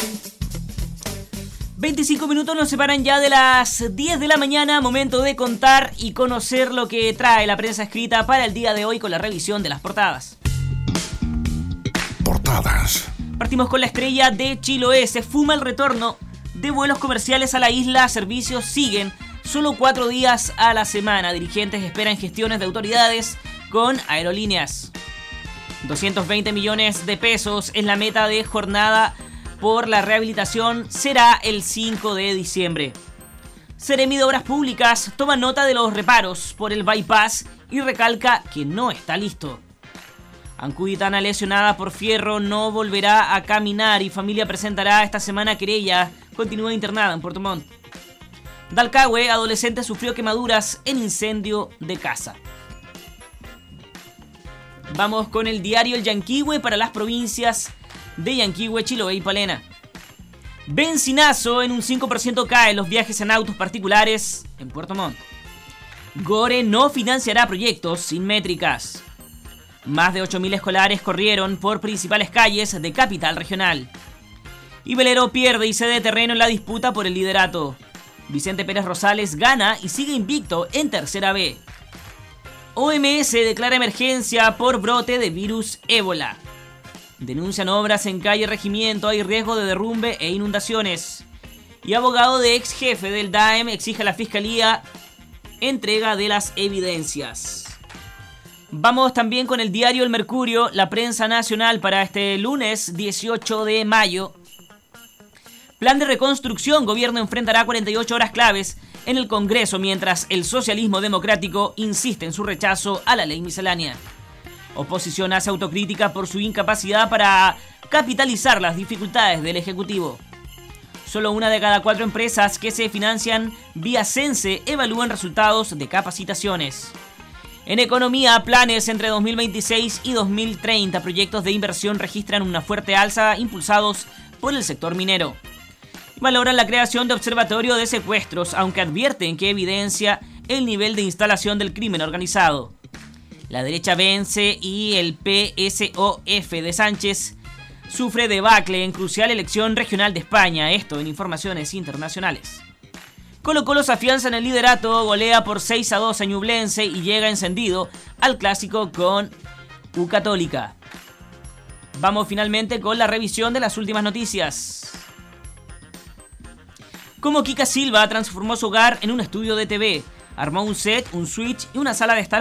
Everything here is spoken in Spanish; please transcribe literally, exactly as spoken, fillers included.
veinticinco minutos nos separan ya de las diez de la mañana, momento de contar y conocer lo que trae la prensa escrita para el día de hoy con la revisión de las portadas. Portadas. Partimos con la estrella de Chiloé. Se fuma el retorno de vuelos comerciales a la isla. Servicios siguen solo cuatro días a la semana. Dirigentes esperan gestiones de autoridades con aerolíneas. doscientos veinte millones de pesos es la meta de jornada por la rehabilitación. Será el cinco de diciembre. Seremi de Obras Públicas toma nota de los reparos por el bypass y recalca que no está listo. Ancuditana lesionada por fierro no volverá a caminar y familia presentará esta semana querella. Continúa internada en Puerto Montt. Dalcahue, adolescente sufrió quemaduras en incendio de casa. Vamos con el diario El Yanquihue para las provincias de Yanquihue, Chiloé y Palena. Benzinazo en un cinco por ciento caen los viajes en autos particulares en Puerto Montt. Gore no financiará proyectos sin métricas. Más de ocho mil escolares corrieron por principales calles de Capital Regional. Y Velero pierde y cede terreno en la disputa por el liderato. Vicente Pérez Rosales gana y sigue invicto en Tercera B. O M S declara emergencia por brote de virus ébola. Denuncian obras en calle Regimiento, hay riesgo de derrumbe e inundaciones. Y abogado de ex jefe del D A E M exige a la Fiscalía entrega de las evidencias. Vamos también con el diario El Mercurio, la prensa nacional para este lunes dieciocho de mayo. Plan de reconstrucción, gobierno enfrentará cuarenta y ocho horas claves en el Congreso mientras el socialismo democrático insiste en su rechazo a la ley miscelánea. Oposición hace autocrítica por su incapacidad para capitalizar las dificultades del Ejecutivo. Solo una de cada cuatro empresas que se financian vía Cense evalúan resultados de capacitaciones. En economía, planes entre dos mil veintiséis y dos mil treinta. Proyectos de inversión registran una fuerte alza impulsados por el sector minero. Valoran la creación de observatorio de secuestros, aunque advierten que evidencia el nivel de instalación del crimen organizado. La derecha vence y el P S O F de Sánchez sufre debacle en crucial elección regional de España. Esto en informaciones internacionales. Colo-Colo se afianza en el liderato, golea por seis a dos a Ñublense y llega encendido al clásico con U Católica. Vamos finalmente con la revisión de las últimas noticias. Como Kika Silva transformó su hogar en un estudio de T V. Armó un set, un switch y una sala de estar